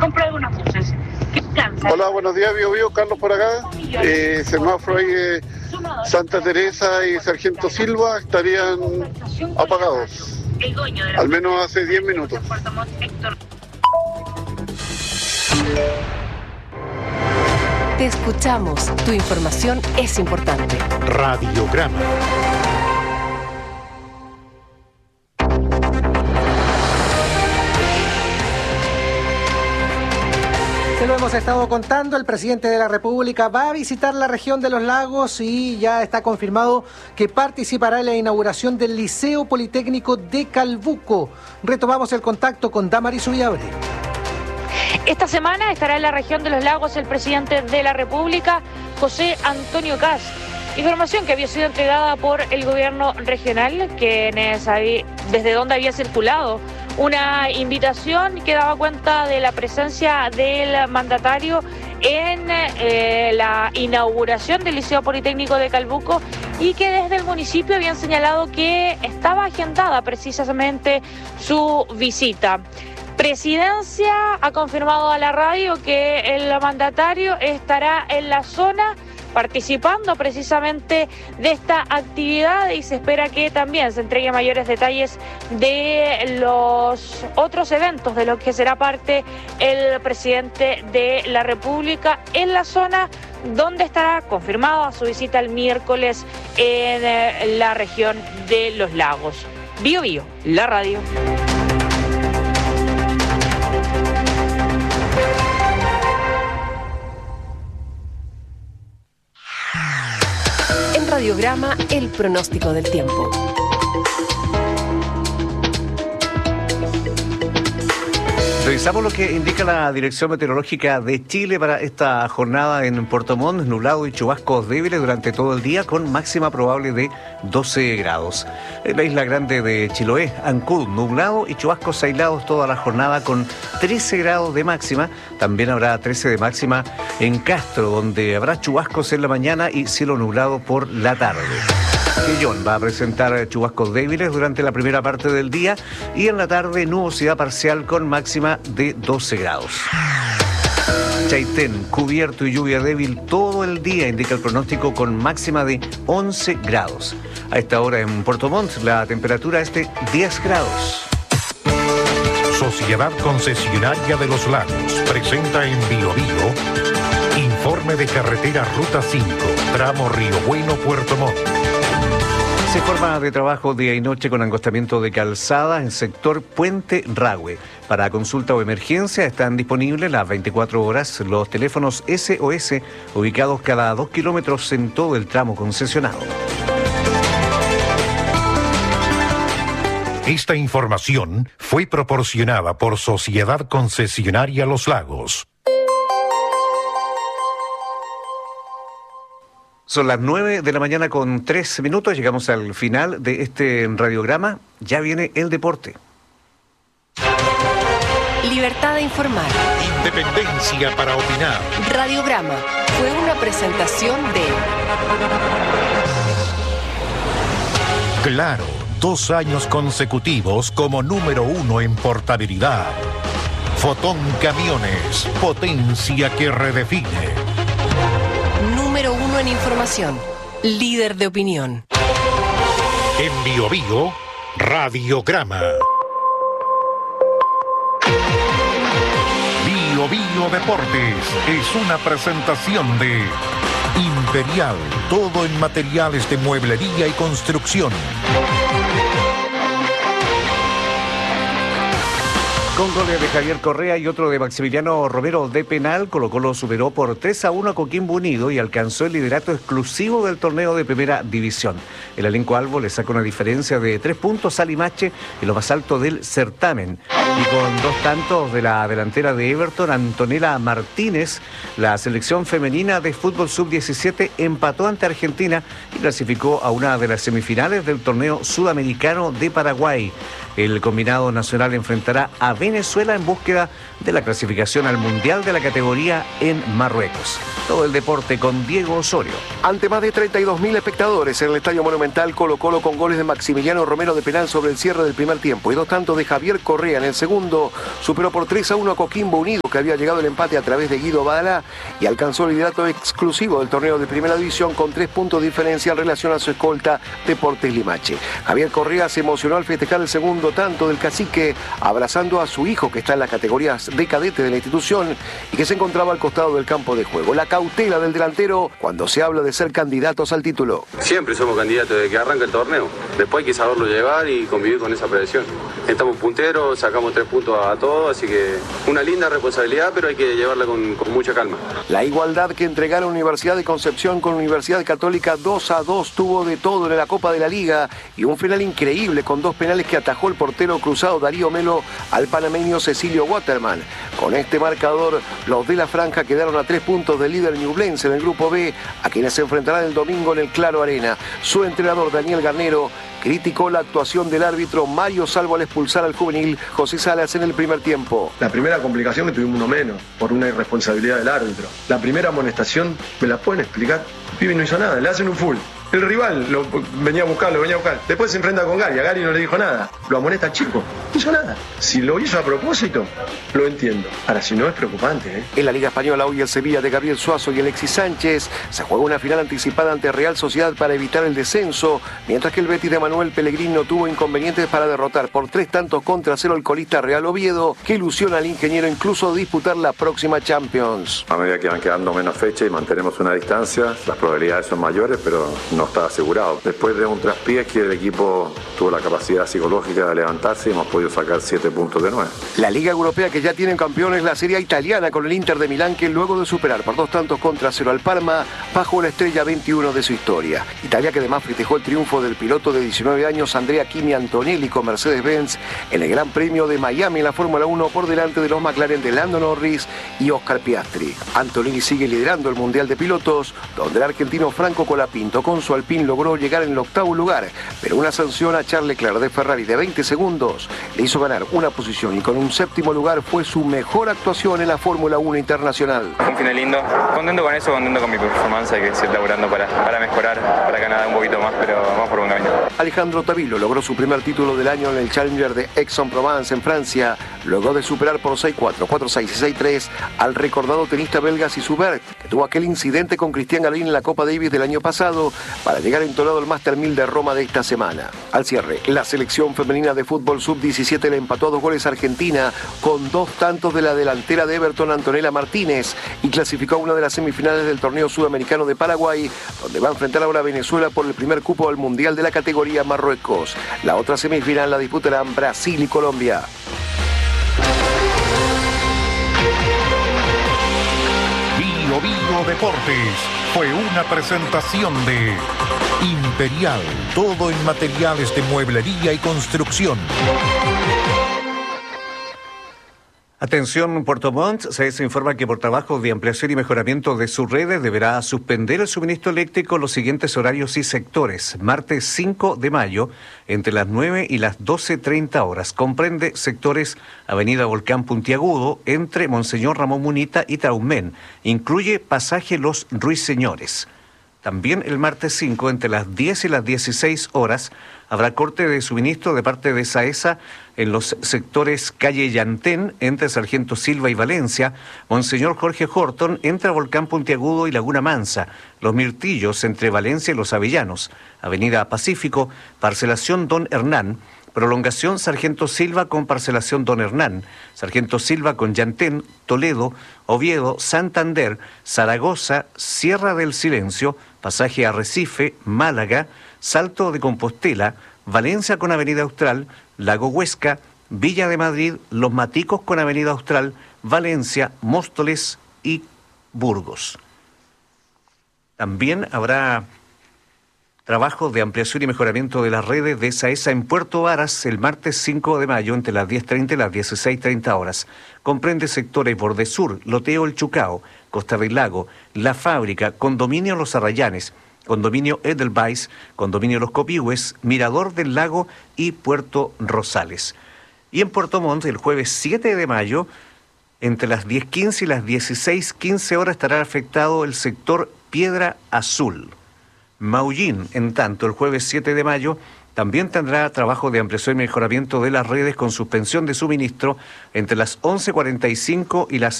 compruebe unas luces. Hola, buenos días, Bio, Carlos por acá. Semáforo ahí de Santa Teresa y Sargento Silva estarían apagados, al menos hace 10 minutos. Te escuchamos, tu información es importante. Radiograma. Se lo hemos estado contando, el presidente de la República va a visitar la región de los lagos y ya está confirmado que participará en la inauguración del Liceo Politécnico de Calbuco. Retomamos el contacto con Damaris Ubiabre. Esta semana estará en la región de los lagos el presidente de la República, José Antonio Kast. Información que había sido entregada por el gobierno regional, desde donde había circulado una invitación que daba cuenta de la presencia del mandatario en la inauguración del Liceo Politécnico de Calbuco y que desde el municipio habían señalado que estaba agendada precisamente su visita. Presidencia ha confirmado a la radio que el mandatario estará en la zona participando precisamente de esta actividad y se espera que también se entreguen mayores detalles de los otros eventos de los que será parte el presidente de la República en la zona donde estará confirmada su visita el miércoles en la región de los lagos. Bio, la radio. Radiograma, el pronóstico del tiempo. Revisamos lo que indica la Dirección Meteorológica de Chile para esta jornada en Puerto Montt, nublado y chubascos débiles durante todo el día con máxima probable de 12 grados. En la isla grande de Chiloé, Ancud, nublado y chubascos aislados toda la jornada con 13 grados de máxima. También habrá 13 de máxima en Castro, donde habrá chubascos en la mañana y cielo nublado por la tarde. Quellón va a presentar chubascos débiles durante la primera parte del día y en la tarde nubosidad parcial con máxima de 12 grados. Chaitén, cubierto y lluvia débil todo el día, indica el pronóstico con máxima de 11 grados. A esta hora en Puerto Montt la temperatura es de 10 grados. Sociedad Concesionaria de los Lagos presenta en Bio informe de carretera Ruta 5, tramo Río Bueno, Puerto Montt. Se forma de trabajo día y noche con angostamiento de calzada en sector Puente Rahue. Para consulta o emergencia están disponibles las 24 horas los teléfonos SOS ubicados cada 2 kilómetros en todo el tramo concesionado. Esta información fue proporcionada por Sociedad Concesionaria Los Lagos. Son las 9 de la mañana con 3 minutos. Llegamos al final de este radiograma. Ya viene el deporte. Libertad de informar. Independencia para opinar. Radiograma fue una presentación de... Claro, 2 años consecutivos como número 1 en portabilidad. Fotón Camiones, potencia que redefine. Número 1 en información, líder de opinión. En Bio, Radiograma. Bio Deportes es una presentación de Imperial, todo en materiales de mueblería y construcción. Con goles de Javier Correa y otro de Maximiliano Romero de penal, Colo-Colo superó por 3-1 a Coquimbo Unido y alcanzó el liderato exclusivo del torneo de Primera División. El elenco albo le saca una diferencia de 3 puntos a Limache en lo más alto del certamen. Y con 2 tantos de la delantera de Everton, Antonella Martínez, la selección femenina de fútbol sub-17 empató ante Argentina y clasificó a una de las semifinales del torneo sudamericano de Paraguay. el combinado nacional enfrentará a Venezuela en búsqueda de la clasificación al Mundial de la categoría en Marruecos. Todo el deporte con Diego Osorio. Ante más de 32.000 espectadores en el Estadio Monumental, Colo-Colo con goles de Maximiliano Romero de penal sobre el cierre del primer tiempo y 2 tantos de Javier Correa en el segundo, superó por 3-1 a Coquimbo Unido, que había llegado el empate a través de Guido Badalá y alcanzó el liderato exclusivo del torneo de primera división con 3 puntos de diferencia en relación a su escolta Deportes Limache. Javier Correa se emocionó al festejar el segundo tanto del cacique, abrazando a su hijo que está en las categorías de cadete de la institución y que se encontraba al costado del campo de juego. La cautela del delantero cuando se habla de ser candidatos al título. Siempre somos candidatos desde que arranca el torneo. Después hay que saberlo llevar y convivir con esa presión. Estamos punteros, sacamos 3 puntos a todos, así que una linda responsabilidad, pero hay que llevarla con mucha calma. La igualdad que entregaron Universidad de Concepción con Universidad Católica 2-2 tuvo de todo en la Copa de la Liga y un final increíble con 2 penales que atajó el portero cruzado Darío Melo al panameño Cecilio Waterman. Con este marcador, los de la Franja quedaron a 3 puntos del líder Ñublense en el Grupo B, a quienes se enfrentarán el domingo en el Claro Arena. Su entrenador Daniel Garnero criticó la actuación del árbitro Mario Salvo al expulsar al juvenil José Salas en el primer tiempo. La primera complicación que tuvimos uno menos, por una irresponsabilidad del árbitro. La primera amonestación, ¿me la pueden explicar? El pibe no hizo nada, le hacen un full. El rival lo venía a buscar. Después se enfrenta con Gary, a Gary no le dijo nada. Lo amonesta al chico, no hizo nada. Si lo hizo a propósito, lo entiendo. Ahora, si no, es preocupante, ¿eh? En la Liga Española hoy el Sevilla de Gabriel Suazo y Alexis Sánchez se juega una final anticipada ante Real Sociedad para evitar el descenso, mientras que el Betis de Manuel Pellegrino tuvo inconvenientes para derrotar por 3 tantos contra 0 al colista Real Oviedo, que ilusiona al ingeniero incluso disputar la próxima Champions. A medida que van quedando menos fechas y mantenemos una distancia, las probabilidades son mayores, pero no está asegurado. Después de un traspiés que el equipo tuvo la capacidad psicológica de levantarse y hemos podido sacar 7 puntos de 9. La Liga Europea que ya tienen campeones la Serie A italiana con el Inter de Milán, que luego de superar por 2 tantos contra 0 al Parma, bajó la estrella 21 de su historia. Italia que además festejó el triunfo del piloto de 19 años Andrea Kimi Antonelli con Mercedes-Benz en el Gran Premio de Miami en la Fórmula 1 por delante de los McLaren de Lando Norris y Oscar Piastri. Antonelli sigue liderando el Mundial de Pilotos, donde el argentino Franco Colapinto con su Alpine logró llegar en el 8º lugar, pero una sanción a Charles Leclerc de Ferrari de 20 segundos le hizo ganar una posición y con un 7º lugar fue su mejor actuación en la Fórmula 1 internacional. Un final lindo, contento con eso, contento con mi performance, hay que seguir laburando para mejorar, para ganar un poquito más, pero vamos por buen camino. Alejandro Tavilo logró su primer título del año en el Challenger de Aix-en-Provence en Francia, luego de superar por 6-4, 4-6 y 6-3 al recordado tenista belga Sisubert, que tuvo aquel incidente con Cristian Garín en la Copa Davis del año pasado para llegar entonado al Master 1000 de Roma de esta semana. Al cierre, la selección femenina de fútbol sub-17 le empató a 2 goles a Argentina con 2 tantos de la delantera de Everton Antonella Martínez y clasificó a una de las semifinales del torneo sudamericano de Paraguay, donde va a enfrentar ahora a Venezuela por el primer cupo al Mundial de la categoría Marruecos. La otra semifinal la disputarán Brasil y Colombia. Bio Deportes fue una presentación de Imperial, todo en materiales de mueblería y construcción. Atención, Puerto Montt, se informa que por trabajos de ampliación y mejoramiento de sus redes deberá suspender el suministro eléctrico en los siguientes horarios y sectores. Martes 5 de mayo, entre las 9 y las 12:30 horas. Comprende sectores Avenida Volcán Puntiagudo, entre Monseñor Ramón Munita y Traumén. Incluye pasaje Los Ruiseñores. También el martes 5, entre las 10 y las 16 horas, habrá corte de suministro de parte de SAESA en los sectores Calle Llantén, entre Sargento Silva y Valencia, Monseñor Jorge Horton, entre Volcán Puntiagudo y Laguna Mansa, Los Mirtillos, entre Valencia y Los Avellanos, Avenida Pacífico, Parcelación Don Hernán, Prolongación Sargento Silva con Parcelación Don Hernán, Sargento Silva con Llantén, Toledo, Oviedo, Santander, Zaragoza, Sierra del Silencio, Pasaje Arrecife, Málaga, Salto de Compostela, Valencia con Avenida Austral, Lago Huesca, Villa de Madrid, Los Maticos con Avenida Austral, Valencia, Móstoles y Burgos. También habrá trabajos de ampliación y mejoramiento de las redes de SAESA en Puerto Varas el martes 5 de mayo entre las 10:30 y las 16:30 horas. Comprende sectores Bordesur, Loteo El Chucao, Costa del Lago, La Fábrica, Condominio Los Arrayanes, Condominio Edelweiss, Condominio Los Copihue, Mirador del Lago y Puerto Rosales. Y en Puerto Montt, el jueves 7 de mayo, entre las 10:15 y las 16:15 horas estará afectado el sector Piedra Azul. Maullín, en tanto, el jueves 7 de mayo, también tendrá trabajo de ampliación y mejoramiento de las redes con suspensión de suministro entre las 11:45 y las